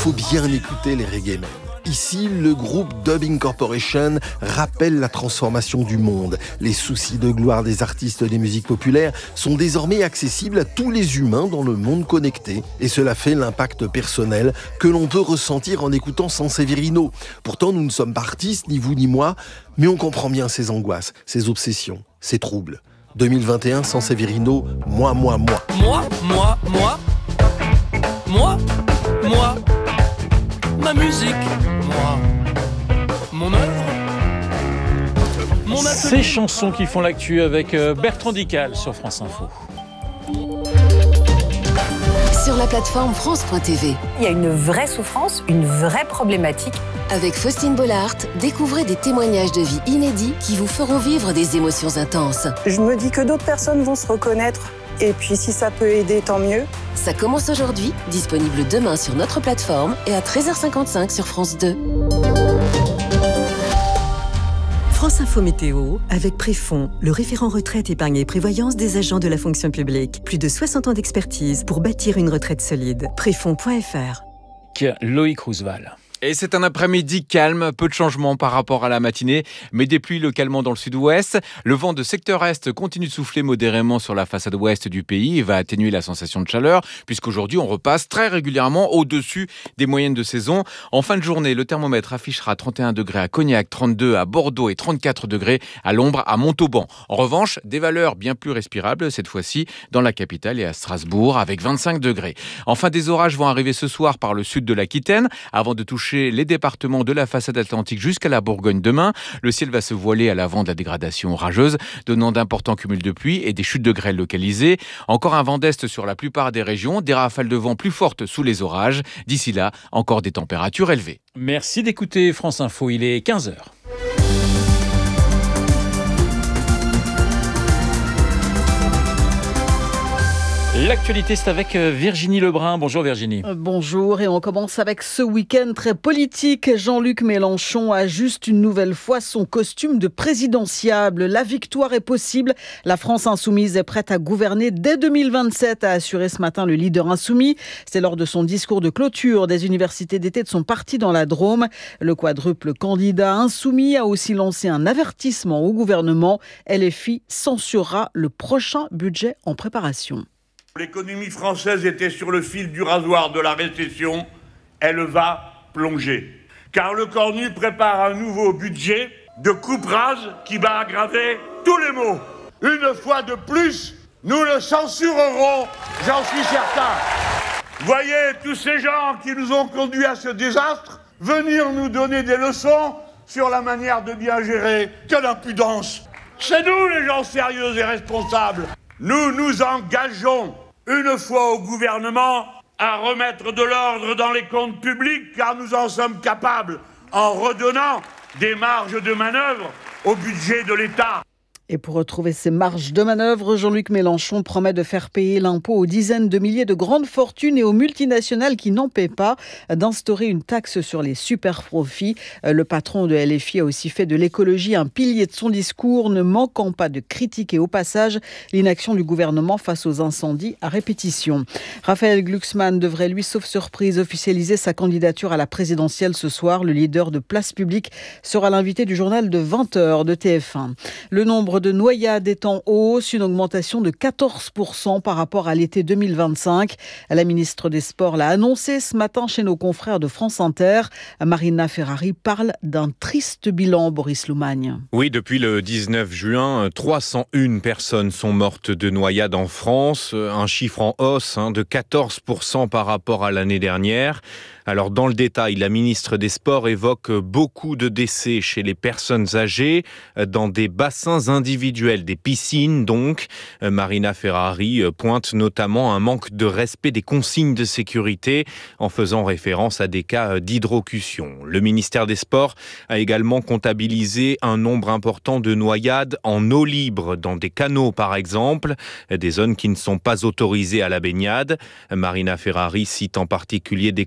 faut bien écouter les reggae men. Ici, le groupe Dubbing Corporation rappelle la transformation du monde. Les soucis de gloire des artistes des musiques populaires sont désormais accessibles à tous les humains dans le monde connecté. Et cela fait l'impact personnel que l'on peut ressentir en écoutant Sanseverino. Pourtant, nous ne sommes pas artistes, ni vous ni moi, mais on comprend bien ses angoisses, ses obsessions, ses troubles. 2021, Sanseverino, moi. Moi. Ma musique, moi, mon œuvre, mon atelier. Ces chansons qui font l'actu avec Bertrand Dical sur France Info. Sur la plateforme France.tv. Il y a une vraie souffrance, une vraie problématique. Avec Faustine Bollard, découvrez des témoignages de vie inédits qui vous feront vivre des émotions intenses. Je me dis que d'autres personnes vont se reconnaître. Et puis si ça peut aider, tant mieux. Ça commence aujourd'hui, disponible demain sur notre plateforme et à 13h55 sur France 2. France Info Météo, avec Préfond, le référent retraite, épargne et prévoyance des agents de la fonction publique. Plus de 60 ans d'expertise pour bâtir une retraite solide. Préfond.fr. Loïc Roosevelt. Et c'est un après-midi calme, peu de changements par rapport à la matinée, mais des pluies localement dans le sud-ouest. Le vent de secteur est continue de souffler modérément sur la façade ouest du pays et va atténuer la sensation de chaleur, puisqu'aujourd'hui on repasse très régulièrement au-dessus des moyennes de saison. En fin de journée, le thermomètre affichera 31 degrés à Cognac, 32 à Bordeaux et 34 degrés à l'ombre à Montauban. En revanche, des valeurs bien plus respirables, cette fois-ci dans la capitale et à Strasbourg, avec 25 degrés. Enfin, des orages vont arriver ce soir par le sud de l'Aquitaine, avant de toucher les départements de la façade atlantique jusqu'à la Bourgogne demain. Le ciel va se voiler à l'avant de la dégradation orageuse, donnant d'importants cumuls de pluie et des chutes de grêle localisées. Encore un vent d'est sur la plupart des régions, des rafales de vent plus fortes sous les orages. D'ici là, encore des températures élevées. Merci d'écouter France Info, il est 15h. L'actualité, c'est avec Virginie Lebrun. Bonjour Virginie. Bonjour, et on commence avec ce week-end très politique. Jean-Luc Mélenchon ajuste une nouvelle fois son costume de présidentiable. La victoire est possible. La France insoumise est prête à gouverner dès 2027, a assuré ce matin le leader insoumis. C'est lors de son discours de clôture des universités d'été de son parti dans la Drôme. Le quadruple candidat insoumis a aussi lancé un avertissement au gouvernement. LFI censurera le prochain budget en préparation. L'économie française était sur le fil du rasoir de la récession. Elle va plonger. Car le Cornu prépare un nouveau budget de coupe-rase qui va aggraver tous les maux. Une fois de plus, nous le censurerons, j'en suis certain. Voyez tous ces gens qui nous ont conduits à ce désastre venir nous donner des leçons sur la manière de bien gérer. Quelle impudence! C'est nous les gens sérieux et responsables. Nous nous engageons une fois au gouvernement à remettre de l'ordre dans les comptes publics, car nous en sommes capables, en redonnant des marges de manœuvre au budget de l'État. Et pour retrouver ces marges de manœuvre, Jean-Luc Mélenchon promet de faire payer l'impôt aux dizaines de milliers de grandes fortunes et aux multinationales qui n'en paient pas, d'instaurer une taxe sur les super-profits. Le patron de LFI a aussi fait de l'écologie un pilier de son discours, ne manquant pas de critiquer au passage l'inaction du gouvernement face aux incendies à répétition. Raphaël Glucksmann devrait lui, sauf surprise, officialiser sa candidature à la présidentielle ce soir. Le leader de Place Publique sera l'invité du journal de 20h de TF1. Le nombre de noyades est en hausse, une augmentation de 14% par rapport à l'été 2025. La ministre des Sports l'a annoncé ce matin chez nos confrères de France Inter. Marina Ferrari parle d'un triste bilan, Boris Loumagne. Oui, depuis le 19 juin, 301 personnes sont mortes de noyade en France, un chiffre en hausse de 14% par rapport à l'année dernière. Alors dans le détail, la ministre des Sports évoque beaucoup de décès chez les personnes âgées dans des bassins individuels, des piscines donc. Marina Ferrari pointe notamment un manque de respect des consignes de sécurité en faisant référence à des cas d'hydrocution. Le ministère des Sports a également comptabilisé un nombre important de noyades en eau libre, dans des canaux par exemple, des zones qui ne sont pas autorisées à la baignade. Marina Ferrari cite en particulier des comportements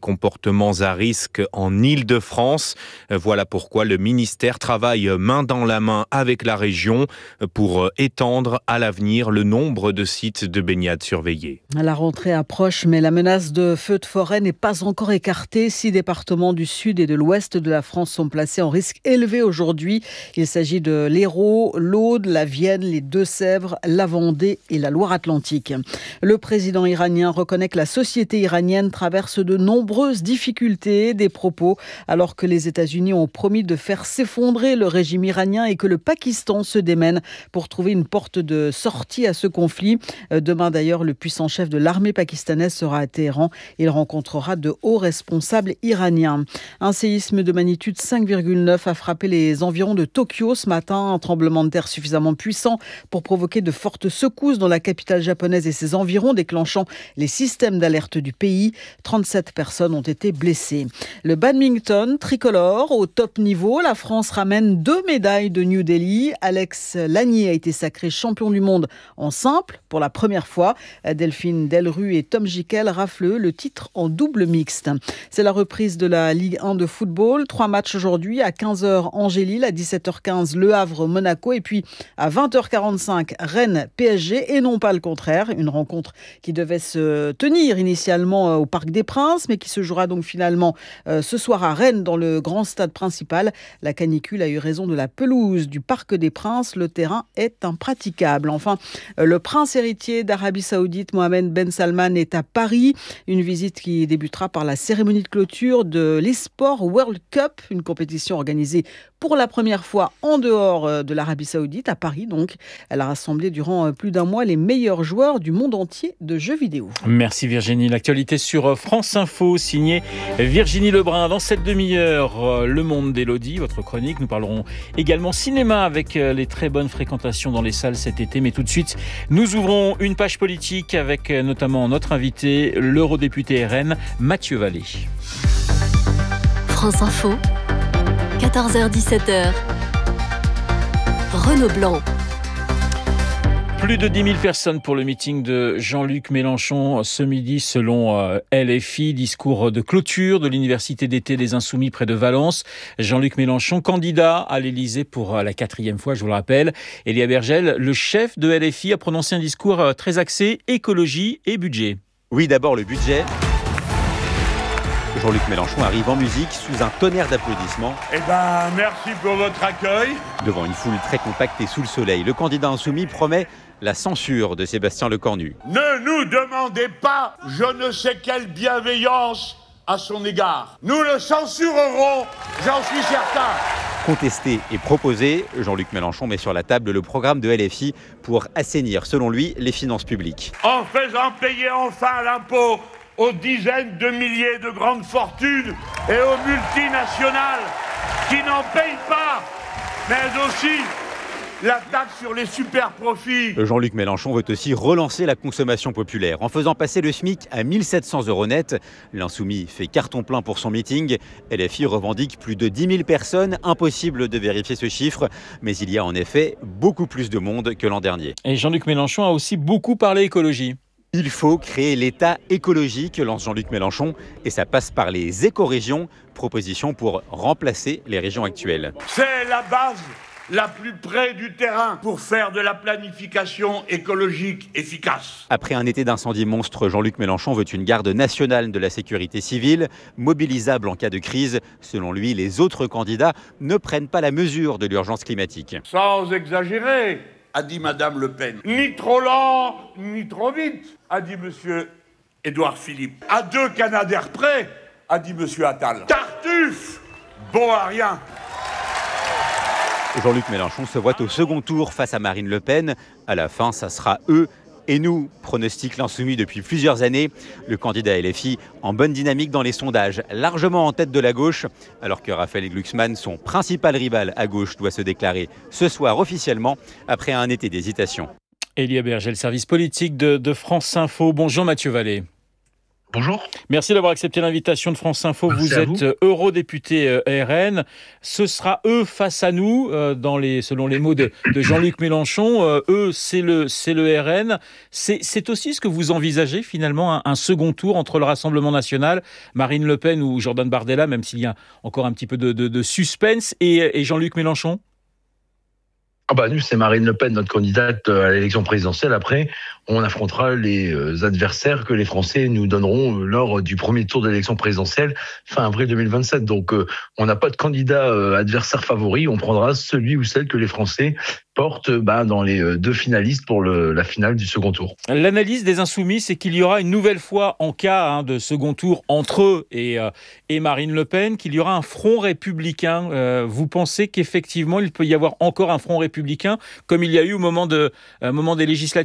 départements à risque en Île-de-France. Voilà pourquoi le ministère travaille main dans la main avec la région pour étendre à l'avenir le nombre de sites de baignade surveillés. La rentrée approche, mais la menace de feux de forêt n'est pas encore écartée. 6 départements du sud et de l'ouest de la France sont placés en risque élevé aujourd'hui. Il s'agit de l'Hérault, l'Aude, la Vienne, les Deux-Sèvres, la Vendée et la Loire-Atlantique. Le président iranien reconnaît que la société iranienne traverse de nombreuses difficultés, des propos alors que les États-Unis ont promis de faire s'effondrer le régime iranien et que le Pakistan se démène pour trouver une porte de sortie à ce conflit. Demain d'ailleurs, le puissant chef de l'armée pakistanaise sera à Téhéran. Il rencontrera de hauts responsables iraniens. Un séisme de magnitude 5,9 a frappé les environs de Tokyo ce matin. Un tremblement de terre suffisamment puissant pour provoquer de fortes secousses dans la capitale japonaise et ses environs, déclenchant les systèmes d'alerte du pays. 37 personnes ont été blessées. Le badminton tricolore au top niveau. La France ramène 2 médailles de New Delhi. Alex Lanier a été sacré champion du monde en simple pour la première fois. Delphine Delru et Tom Jikel raflent le titre en double mixte. C'est la reprise de la Ligue 1 de football. 3 matchs aujourd'hui à 15h Angers-Lille, à 17h15 Le Havre-Monaco et puis à 20h45 Rennes-PSG et non pas le contraire. Une rencontre qui devait se tenir initialement au Parc des Princes mais qui se jouera donc finalement ce soir à Rennes dans le grand stade principal. La canicule a eu raison de la pelouse du Parc des Princes. Le terrain est impraticable. Enfin, le prince héritier d'Arabie Saoudite, Mohamed Ben Salman, est à Paris. Une visite qui débutera par la cérémonie de clôture de l'eSport World Cup, une compétition organisée pour la première fois en dehors de l'Arabie Saoudite, à Paris donc. Elle a rassemblé durant plus d'un mois les meilleurs joueurs du monde entier de jeux vidéo. Merci Virginie. L'actualité sur France Info, signée Virginie Lebrun. Dans cette demi-heure, Le Monde d'Élodie, votre chronique. Nous parlerons également cinéma avec les très bonnes fréquentations dans les salles cet été. Mais tout de suite, nous ouvrons une page politique avec notamment notre invité, l'eurodéputé RN, Mathieu Vallée. France Info, 14h-17h. Renaud Blanc. Plus de 10 000 personnes pour le meeting de Jean-Luc Mélenchon ce midi selon LFI. Discours de clôture de l'Université d'été des Insoumis près de Valence. Jean-Luc Mélenchon, candidat à l'Élysée pour la 4e fois, je vous le rappelle. Elia Bergel, le chef de LFI, a prononcé un discours très axé écologie et budget. Oui, d'abord le budget. Jean-Luc Mélenchon arrive en musique sous un tonnerre d'applaudissements. Merci pour votre accueil. Devant une foule très compacte et sous le soleil, le candidat insoumis promet la censure de Sébastien Lecornu. Ne nous demandez pas je ne sais quelle bienveillance à son égard. Nous le censurerons, j'en suis certain. Contesté et proposé, Jean-Luc Mélenchon met sur la table le programme de LFI pour assainir, selon lui, les finances publiques. En faisant payer enfin l'impôt aux dizaines de milliers de grandes fortunes et aux multinationales qui n'en payent pas, mais aussi la taxe sur les super profits. Jean-Luc Mélenchon veut aussi relancer la consommation populaire en faisant passer le SMIC à 1 700 € net. L'insoumis fait carton plein pour son meeting. LFI revendique plus de 10 000 personnes. Impossible de vérifier ce chiffre, mais il y a en effet beaucoup plus de monde que l'an dernier. Et Jean-Luc Mélenchon a aussi beaucoup parlé écologie. Il faut créer l'État écologique, lance Jean-Luc Mélenchon, et ça passe par les écorégions, proposition pour remplacer les régions actuelles. C'est la base la plus près du terrain pour faire de la planification écologique efficace. Après un été d'incendie monstre, Jean-Luc Mélenchon veut une garde nationale de la sécurité civile, mobilisable en cas de crise. Selon lui, les autres candidats ne prennent pas la mesure de l'urgence climatique. Sans exagérer, a dit Madame Le Pen. Ni trop lent, ni trop vite, a dit Monsieur Édouard Philippe. À 2 Canadair près, a dit Monsieur Attal. Tartuffe, bon à rien. Jean-Luc Mélenchon se voit au second tour face à Marine Le Pen. À la fin, ça sera eux et nous, pronostique l'insoumis depuis plusieurs années. Le candidat LFI en bonne dynamique dans les sondages, largement en tête de la gauche, alors que Raphaël Glucksmann, son principal rival à gauche, doit se déclarer ce soir officiellement après un été d'hésitation. Elia Berger, le service politique de France Info. Bonjour Mathieu Vallée. Bonjour. Merci d'avoir accepté l'invitation de France Info. Merci vous êtes eurodéputé RN. Ce sera eux face à nous, selon les mots de Jean-Luc Mélenchon. Eux, c'est le RN. C'est aussi ce que vous envisagez finalement, un second tour entre le Rassemblement national, Marine Le Pen ou Jordan Bardella, même s'il y a encore un petit peu de suspense, et Jean-Luc Mélenchon? Nous, c'est Marine Le Pen, notre candidate à l'élection présidentielle. Après, on affrontera les adversaires que les Français nous donneront lors du premier tour de l'élection présidentielle fin avril 2027. Donc, on n'a pas de candidat adversaire favori. On prendra celui ou celle que les Français portent dans les deux finalistes pour la finale du second tour. L'analyse des Insoumis, c'est qu'il y aura une nouvelle fois, en cas de second tour entre eux et Marine Le Pen, qu'il y aura un front républicain. Vous pensez qu'effectivement, il peut y avoir encore un front républicain, comme il y a eu au moment des législatives ?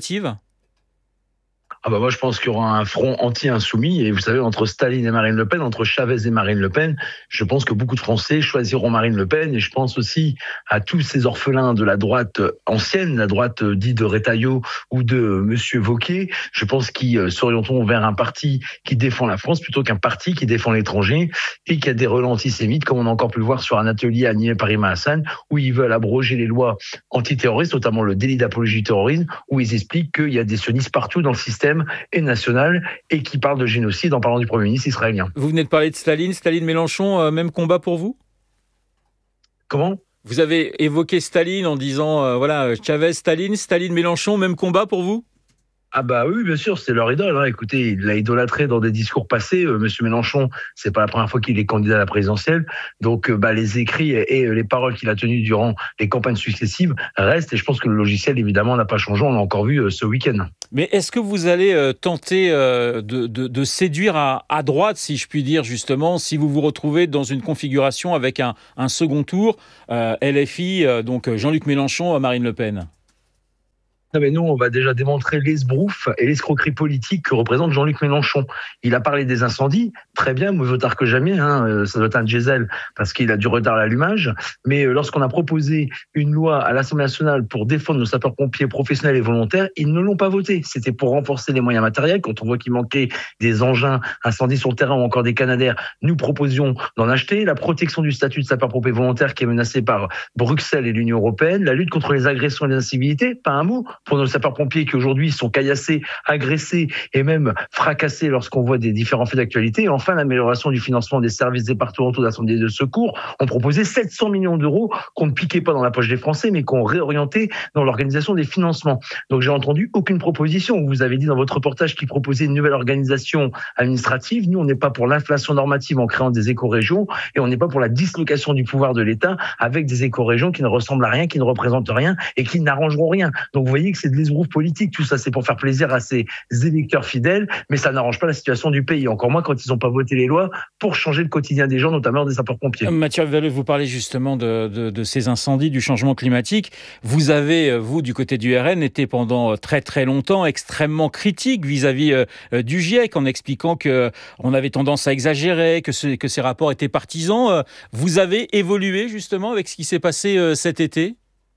Moi, je pense qu'il y aura un front anti-insoumis. Et vous savez, entre Staline et Marine Le Pen, entre Chavez et Marine Le Pen, je pense que beaucoup de Français choisiront Marine Le Pen. Et je pense aussi à tous ces orphelins de la droite ancienne, la droite dite de Retailleau ou de Monsieur Wauquiez. Je pense qu'ils s'orienteront vers un parti qui défend la France plutôt qu'un parti qui défend l'étranger et qui a des relents antisémites, comme on a encore pu le voir sur un atelier à Nîmes-Paris Hassan, où ils veulent abroger les lois antiterroristes, notamment le délit d'apologie du terrorisme, où ils expliquent qu'il y a des sionistes partout dans le système et national et qui parle de génocide en parlant du Premier ministre israélien. Vous venez de parler de Staline Mélenchon, même combat pour vous ? Comment ? Vous avez évoqué Staline en disant Chavez, Staline Mélenchon, même combat pour vous ? Oui, bien sûr, c'est leur idole. Écoutez, il l'a idolâtré dans des discours passés. Monsieur Mélenchon, c'est pas la première fois qu'il est candidat à la présidentielle. Donc, les écrits et les paroles qu'il a tenues durant les campagnes successives restent. Et je pense que le logiciel, évidemment, n'a pas changé. On l'a encore vu ce week-end. Mais est-ce que vous allez tenter de séduire à droite, si je puis dire, justement, si vous vous retrouvez dans une configuration avec un second tour, LFI, donc Jean-Luc Mélenchon, Marine Le Pen ? Nous, on va déjà démontrer l'esbrouf et l'escroquerie politique que représente Jean-Luc Mélenchon. Il a parlé des incendies, très bien, mieux vaut tard que jamais, ça doit être un diesel parce qu'il a du retard à l'allumage. Mais lorsqu'on a proposé une loi à l'Assemblée nationale pour défendre nos sapeurs-pompiers professionnels et volontaires, ils ne l'ont pas voté. C'était pour renforcer les moyens matériels. Quand on voit qu'il manquait des engins incendies sur le terrain ou encore des canadaires, nous proposions d'en acheter. La protection du statut de sapeur-pompier volontaire qui est menacé par Bruxelles et l'Union européenne. La lutte contre les agressions et les incivilités, pas un mot pour nos sapeurs-pompiers qui aujourd'hui sont caillassés, agressés et même fracassés lorsqu'on voit des différents faits d'actualité. Et enfin, l'amélioration du financement des services départementaux d'incendie et de secours. On proposait 700 millions d'euros qu'on ne piquait pas dans la poche des Français, mais qu'on réorientait dans l'organisation des financements. Donc, j'ai entendu aucune proposition. Vous avez dit dans votre reportage qu'il proposait une nouvelle organisation administrative. Nous, on n'est pas pour l'inflation normative en créant des écorégions et on n'est pas pour la dislocation du pouvoir de l'État avec des écorégions qui ne ressemblent à rien, qui ne représentent rien et qui n'arrangeront rien. Donc, vous voyez que c'est de l'esbrouf politique. Tout ça, c'est pour faire plaisir à ses électeurs fidèles, mais ça n'arrange pas la situation du pays. Encore moins quand ils n'ont pas voté les lois pour changer le quotidien des gens, notamment des sapeurs-pompiers. Mathieu Vallée, vous parlez justement de ces incendies, du changement climatique. Vous avez, vous, du côté du RN, été pendant très très longtemps extrêmement critique vis-à-vis du GIEC, en expliquant qu'on avait tendance à exagérer, que ces rapports étaient partisans. Vous avez évolué justement avec ce qui s'est passé cet été ?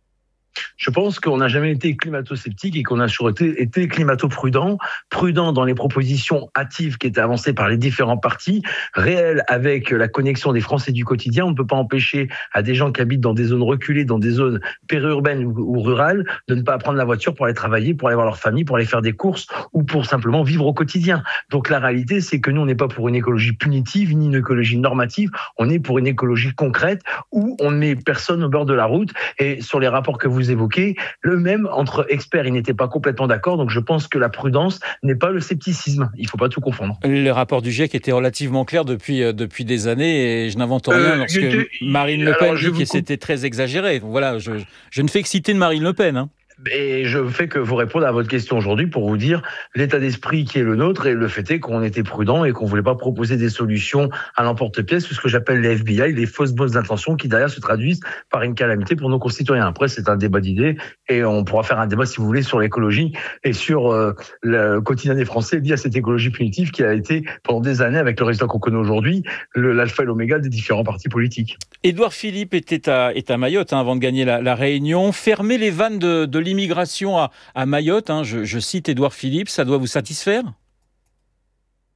Je pense qu'on n'a jamais été climato-sceptique et qu'on a surtout été climato-prudent, prudent dans les propositions hâtives qui étaient avancées par les différents partis, réel avec la connexion des Français du quotidien. On ne peut pas empêcher à des gens qui habitent dans des zones reculées, dans des zones périurbaines ou rurales, de ne pas prendre la voiture pour aller travailler, pour aller voir leur famille, pour aller faire des courses ou pour simplement vivre au quotidien. Donc la réalité, c'est que nous, on n'est pas pour une écologie punitive ni une écologie normative, on est pour une écologie concrète où on ne met personne au bord de la route. Et sur les rapports que vous évoqué, le même entre experts, ils n'étaient pas complètement d'accord, donc je pense que la prudence n'est pas le scepticisme, il ne faut pas tout confondre. Le rapport du GIEC était relativement clair depuis des années et je n'invente rien lorsque Marine Le Pen dit que c'était très exagéré. Voilà, je ne fais que citer de Marine Le Pen. Et je fais que vous répondre à votre question aujourd'hui pour vous dire l'état d'esprit qui est le nôtre et le fait est qu'on était prudent et qu'on voulait pas proposer des solutions à l'emporte-pièce, ce que j'appelle les FBI, les fausses bonnes intentions qui derrière se traduisent par une calamité pour nos concitoyens. Après, c'est un débat d'idées et on pourra faire un débat si vous voulez sur l'écologie et sur le quotidien des Français lié à cette écologie punitive qui a été pendant des années avec le résultat qu'on connaît aujourd'hui, l'alpha et l'oméga des différents partis politiques. Édouard Philippe est à Mayotte avant de gagner la Réunion. Fermer les vannes de l'immigration à Mayotte, je cite Édouard Philippe, ça doit vous satisfaire ?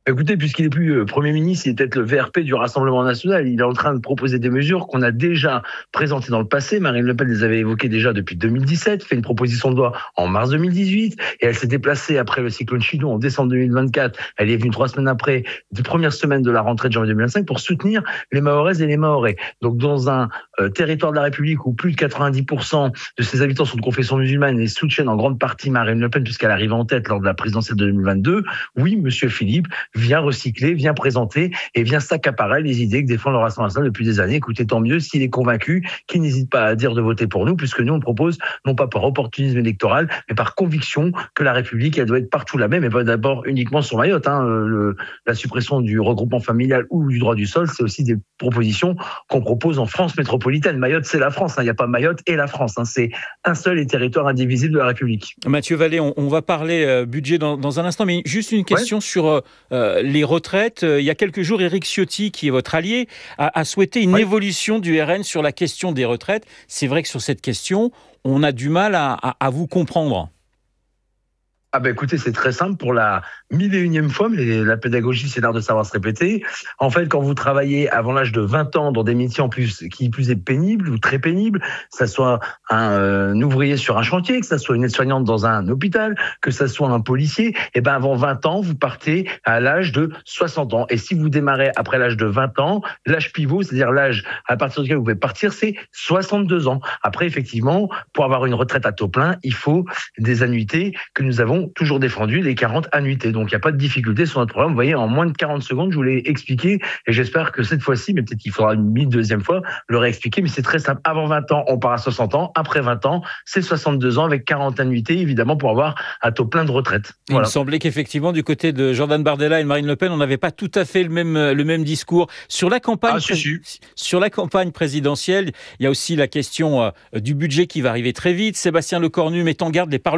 Écoutez, puisqu'il n'est plus Premier ministre, il est peut-être le VRP du Rassemblement national. Il est en train de proposer des mesures qu'on a déjà présentées dans le passé. Marine Le Pen les avait évoquées déjà depuis 2017, fait une proposition de loi en mars 2018, et elle s'est déplacée après le cyclone Chido en décembre 2024. Elle est venue 3 semaines après, de première semaine de la rentrée de janvier 2025, pour soutenir les Mahoraises et les Mahorais. Donc dans un territoire de la République où plus de 90% de ses habitants sont de confession musulmane et soutiennent en grande partie Marine Le Pen puisqu'elle arrive en tête lors de la présidentielle de 2022, oui, Monsieur Philippe vient recycler, vient présenter et vient s'accaparer les idées que défend le Rassemblement national depuis des années. Écoutez, tant mieux s'il est convaincu, qu'il n'hésite pas à dire de voter pour nous, puisque nous on propose, non pas par opportunisme électoral, mais par conviction que la République, elle doit être partout la même, et pas d'abord uniquement sur Mayotte. La suppression du regroupement familial ou du droit du sol, c'est aussi des propositions qu'on propose en France métropolitaine. Mayotte, c'est la France. Il n'y a pas Mayotte et la France. C'est un seul et territoire indivisible de la République. Mathieu Vallée, on va parler budget dans un instant, mais juste une question sur les retraites. Il y a quelques jours, Éric Ciotti, qui est votre allié, a souhaité une évolution du RN sur la question des retraites. C'est vrai que sur cette question, on a du mal à vous comprendre. Écoutez, c'est très simple, pour la 1001e fois, mais la pédagogie, c'est l'art de savoir se répéter. En fait, quand vous travaillez avant l'âge de 20 ans dans des métiers qui plus est pénibles ou très pénibles, que ça soit un ouvrier sur un chantier, que ça soit une aide-soignante dans un hôpital, que ça soit un policier, avant 20 ans, vous partez à l'âge de 60 ans. Et si vous démarrez après l'âge de 20 ans, l'âge pivot, c'est-à-dire l'âge à partir duquel vous pouvez partir, c'est 62 ans. Après, effectivement, pour avoir une retraite à taux plein, il faut des annuités que nous avons toujours défendu, les 40 annuités. Donc, il n'y a pas de difficulté sur notre programme. Vous voyez, en moins de 40 secondes, je vous l'ai expliqué et j'espère que cette fois-ci, mais peut-être qu'il faudra une deuxième fois, le réexpliquer, mais c'est très simple. Avant 20 ans, on part à 60 ans. Après 20 ans, c'est 62 ans avec 40 annuités, évidemment, pour avoir à taux plein de retraite. Voilà. Il me semblait qu'effectivement, du côté de Jordan Bardella et de Marine Le Pen, on n'avait pas tout à fait le même discours. Sur la campagne, sur la campagne présidentielle, il y a aussi la question du budget qui va arriver très vite. Sébastien Lecornu met en garde les parlementaires